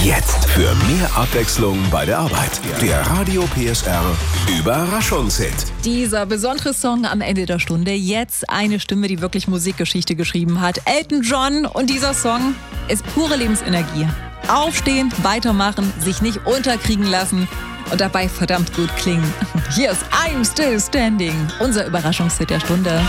Jetzt für mehr Abwechslung bei der Arbeit. Der Radio PSR Überraschungshit. Dieser besondere Song am Ende der Stunde. Jetzt eine Stimme, die wirklich Musikgeschichte geschrieben hat. Elton John. Und dieser Song ist pure Lebensenergie. Aufstehen, weitermachen, sich nicht unterkriegen lassen und dabei verdammt gut klingen. Hier ist I'm Still Standing, unser Überraschungshit der Stunde.